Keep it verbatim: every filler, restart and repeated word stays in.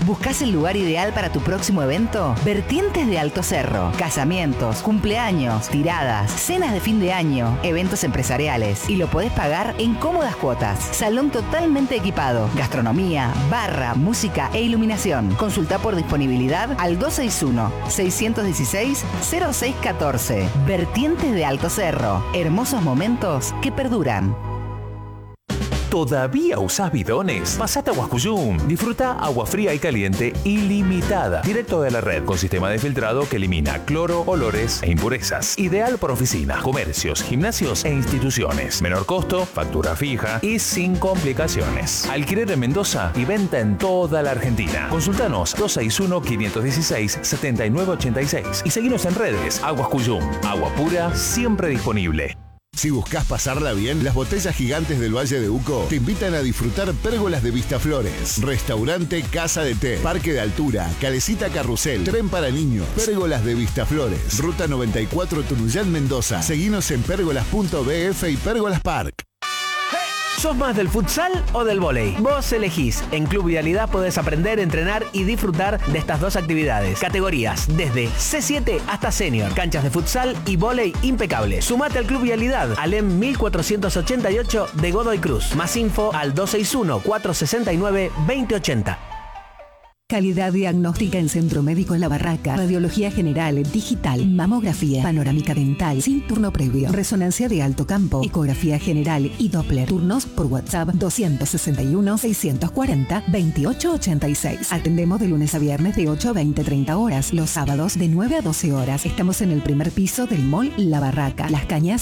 ¿Buscás el lugar ideal para tu próximo evento? Vertientes de Alto Cerro. Casamientos, cumpleaños, tiradas, cenas de fin de año, eventos empresariales. Y lo podés pagar en cómodas cuotas. Salón totalmente equipado. Gastronomía, barra, música e iluminación. Consulta por disponibilidad al dos seis uno, seis uno seis, cero seis uno cuatro. Vertientes de Alto Cerro. Hermosos momentos que perduran. ¿Todavía usás bidones? Pasate a Huascuyum. Disfruta agua fría y caliente ilimitada. Directo de la red, con sistema de filtrado que elimina cloro, olores e impurezas. Ideal para oficinas, comercios, gimnasios e instituciones. Menor costo, factura fija y sin complicaciones. Alquiler en Mendoza y venta en toda la Argentina. Consultanos dos seis uno, cinco uno seis, siete nueve ocho seis y seguinos en redes. Huascuyum. Agua pura, siempre disponible. Si buscas pasarla bien, las botellas gigantes del Valle de Uco te invitan a disfrutar pérgolas de Vistaflores, restaurante Casa de Té, parque de altura, calecita carrusel, tren para niños, pérgolas de Vistaflores, ruta noventa y cuatro Tunuyán, Mendoza. Seguinos en pérgolas punto b f y Pérgolas Park. ¿Sos más del futsal o del vóley? Vos elegís. En Club Vialidad podés aprender, entrenar y disfrutar de estas dos actividades. Categorías desde C siete hasta senior. Canchas de futsal y vóley impecables. Sumate al Club Vialidad, Alem mil cuatrocientos ochenta y ocho de Godoy Cruz. Más info al dos seis uno, cuatro seis nueve, dos cero ocho cero. Calidad diagnóstica en Centro Médico La Barraca. Radiología general, digital, mamografía, panorámica dental, sin turno previo, resonancia de alto campo, ecografía general y Doppler. Turnos por WhatsApp dos seis uno, seis cuatro cero, dos ocho ocho seis. Atendemos de lunes a viernes de ocho a veinte, treinta horas. Los sábados de nueve a doce horas. Estamos en el primer piso del Mall La Barraca. Las Cañas